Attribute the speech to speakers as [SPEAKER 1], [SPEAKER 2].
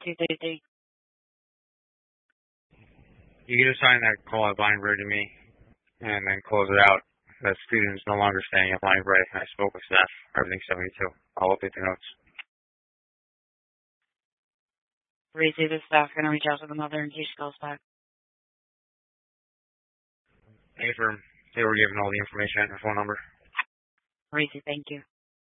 [SPEAKER 1] 233.
[SPEAKER 2] You can just sign that call at Line Bridge to me and then close it out. The student is no longer staying at Line Bridge. I spoke with staff. Everything's 72. I'll update the notes.
[SPEAKER 1] 3-2, the staff going to reach out to the mother in case she calls back.
[SPEAKER 2] They were given all the information at her phone number.
[SPEAKER 1] 3-2, thank you.